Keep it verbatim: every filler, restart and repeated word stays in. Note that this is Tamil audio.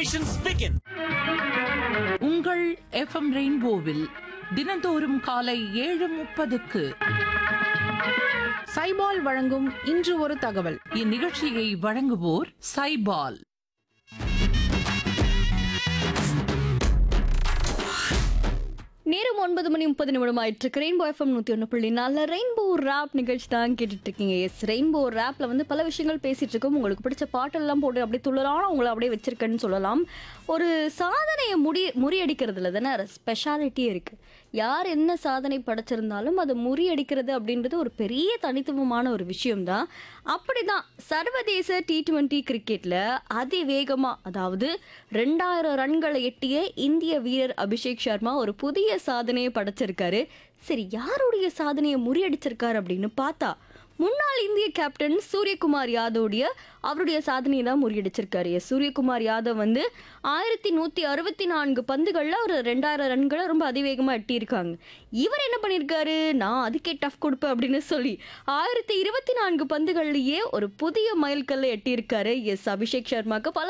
Preparations begin. உங்கள் எஃப்எம் ரெயின்போவில் தினந்தோறும் காலை ஏழு முப்பதுக்கு சைபால் வழங்கும் இன்று ஒரு தகவல். இந்நிகழ்ச்சியை வழங்குவோர் சைபால். நேரம் ஒன்பது மணி முப்பது நிமிடம் ஆயிட்டு இருக்கு. ரெயின்போ எஃப்எம் நூற்றி ஒன்று புள்ளி நாலு ரெயின்போ ரேப் நிகழ்ச்சி தான் கேட்டுட்டு இருக்கீங்க. எஸ், ரெயின்போ ரேப்ல வந்து பல விஷயங்கள் பேசிட்டு இருக்கோம். உங்களுக்கு பிடிச்ச பாட்டெல்லாம் போட்டு அப்படியே துள்ளலாம் உங்களை அப்படியே வச்சிருக்கேன்னு சொல்லலாம். ஒரு சாதனையை முடி முறியடிக்கிறதுல தானே ஸ்பெஷாலிட்டியே இருக்கு. யார் என்ன சாதனை படைச்சிருந்தாலும் அதை முறியடிக்கிறது அப்படின்றது ஒரு பெரிய தனித்துவமான ஒரு விஷயம்தான். அப்படிதான் சர்வதேச டி டுவெண்ட்டி கிரிக்கெட்ல அதிவேகமா, அதாவது ரெண்டாயிரம் ரன்களை எட்டிய இந்திய வீரர் அபிஷேக் சர்மா ஒரு புதிய சாதனையை படைச்சிருக்காரு. சரி, யாருடைய சாதனையை முறியடிச்சிருக்காரு அப்படின்னு பார்த்தா முன்னாள் இந்திய கேப்டன் சூரியகுமார் யாதவுடைய அவருடைய சாதனையை தான் முறியடிச்சிருக்காரு. சூரியகுமார் யாதவ் வந்து ஆயிரத்தி நூற்றி அறுபத்தி நான்கு பந்துகளில் ஒரு ரெண்டாயிரம் ரன்களை ரொம்ப அதிவேகமாக எட்டியிருக்காங்க. இவர் என்ன பண்ணியிருக்காரு, நான் அதுக்கே டஃப் கொடுப்பேன் அப்படின்னு சொல்லி ஆயிரத்தி இருபத்தி நான்கு பந்துகள்லேயே ஒரு புதிய மைல்கல்லை எட்டியிருக்காரு. எஸ், அபிஷேக் சர்மாக்கு பல